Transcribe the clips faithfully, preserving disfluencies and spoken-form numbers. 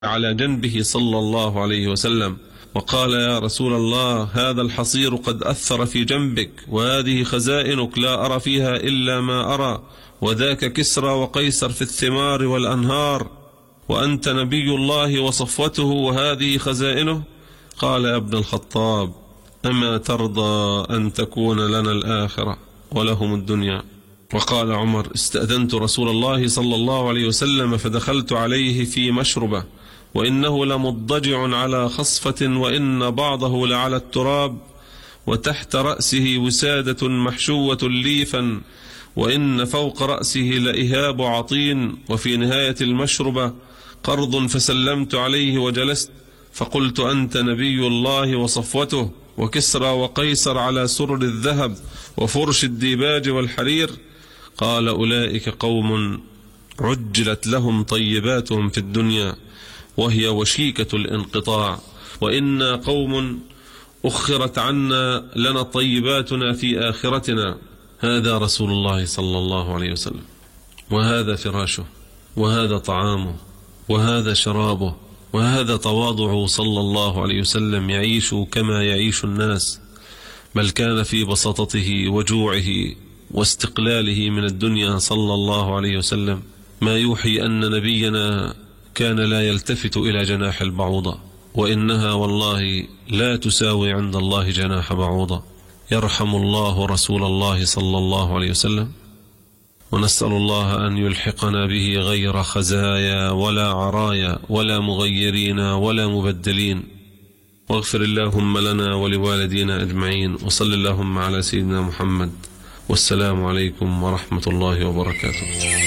على جنبه صلى الله عليه وسلم وقال: يا رسول الله، هذا الحصير قد أثر في جنبك، وهذه خزائنك لا أرى فيها إلا ما أرى، وذاك كسرى وقيصر في الثمار والأنهار، وأنت نبي الله وصفوته، وهذه خزائنه. قال: يا ابن الخطاب، أما ترضى أن تكون لنا الآخرة ولهم الدنيا؟ وقال عمر: استأذنت رسول الله صلى الله عليه وسلم فدخلت عليه في مشربه، وإنه لمضجع على خصفة، وإن بعضه لعلى التراب، وتحت رأسه وسادة محشوة ليفا، وإن فوق رأسه لإهاب عطين، وفي نهاية المشربة قرض، فسلمت عليه وجلست، فقلت: أنت نبي الله وصفوته، وكسرى وقيصر على سرر الذهب وفرش الديباج والحرير. قال: أولئك قوم عجلت لهم طيباتهم في الدنيا وهي وشيكة الانقطاع، وإنا قوم أخرت عنا لنا طيباتنا في آخرتنا. هذا رسول الله صلى الله عليه وسلم، وهذا فراشه، وهذا طعامه، وهذا شرابه، وهذا تواضعه صلى الله عليه وسلم، يعيش كما يعيش الناس، بل كان في بساطته وجوعه واستقلاله من الدنيا صلى الله عليه وسلم ما يوحي أن نبينا كان لا يلتفت إلى جناح البعوضة، وإنها والله لا تساوي عند الله جناح بعوضة. يرحم الله رسول الله صلى الله عليه وسلم، ونسأل الله أن يلحقنا به غير خزايا ولا عرايا ولا مغيرين ولا مبدلين. واغفر اللهم لنا ولوالدينا أجمعين، وصل اللهم على سيدنا محمد، والسلام عليكم ورحمة الله وبركاته.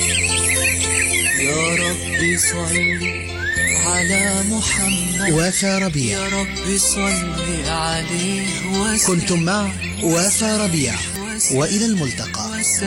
يا رب صل على محمد وافى ربيع. يا رب صل عليه وسلم. كنتم مع وافى ربيع، وإلى الملتقى.